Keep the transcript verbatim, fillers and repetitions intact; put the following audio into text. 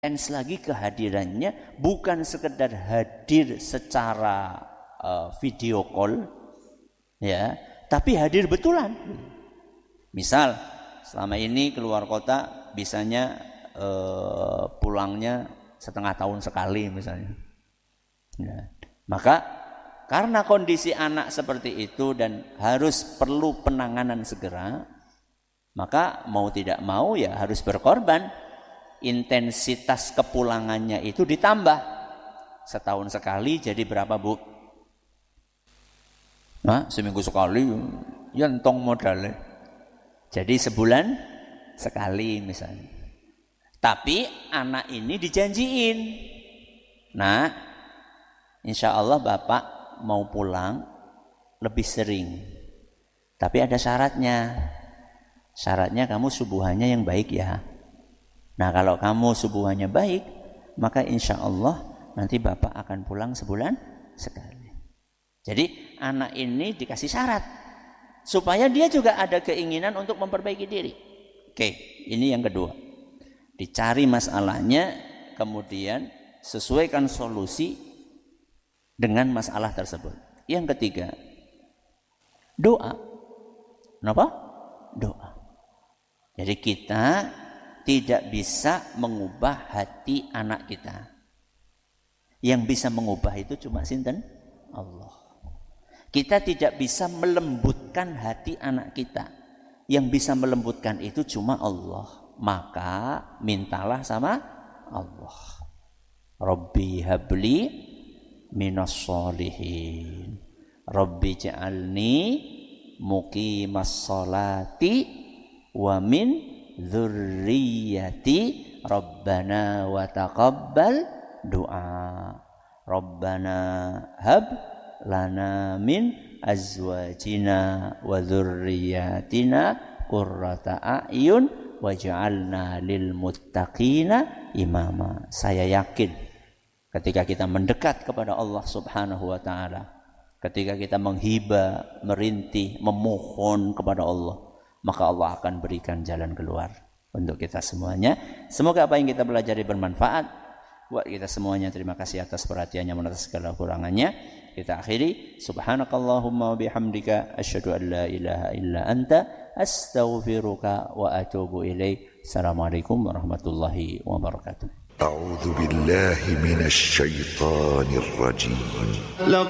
intens lagi kehadirannya, bukan sekedar hadir secara uh, video call, ya, tapi hadir betulan. Misal selama ini keluar kota bisanya uh, pulangnya setengah tahun sekali misalnya. Ya. Maka karena kondisi anak seperti itu dan harus perlu penanganan segera, maka mau tidak mau ya harus berkorban. Intensitas kepulangannya itu ditambah setahun sekali jadi berapa bu? Nah, seminggu sekali ya entong modalnya. Jadi sebulan sekali misalnya. Tapi anak ini dijanjiin. Nah, insya Allah bapak mau pulang lebih sering. Tapi ada syaratnya. Syaratnya kamu subuhannya yang baik ya. Nah kalau kamu subuhannya baik, maka insya Allah nanti bapak akan pulang sebulan sekali. Jadi anak ini dikasih syarat supaya dia juga ada keinginan untuk memperbaiki diri. Oke, ini yang kedua. Dicari masalahnya, kemudian sesuaikan solusi dengan masalah tersebut. Yang ketiga, doa. Kenapa? Doa. Jadi kita tidak bisa mengubah hati anak kita. Yang bisa mengubah itu cuma sinten? Allah. Kita tidak bisa melembutkan hati anak kita. Yang bisa melembutkan itu cuma Allah. Maka mintalah sama Allah. Rabbi habli minas sholihin. Rabbi ja'alni muqimas sholati wa min dzurriyyati Rabbana wa taqabbal du'a. Rabbana hab lana min azwajina wa dzurriyyatina qurrata a'yun waj'alna lil muttaqina imama. Saya yakin ketika kita mendekat kepada Allah Subhanahu wa taala, ketika kita menghibah, merintih, memohon kepada Allah, maka Allah akan berikan jalan keluar untuk kita semuanya. Semoga apa yang kita pelajari bermanfaat buat kita semuanya. Terima kasih atas perhatiannya, atas segala kurangannya. Kita akhiri. Subhanakallahumma wa bihamdika asyhadu an la ilaha illa anta astaghfiruka wa atubu ilaik. Assalamualaikum warahmatullahi wabarakatuh. A'udzu billahi minasy syaithanir rajim.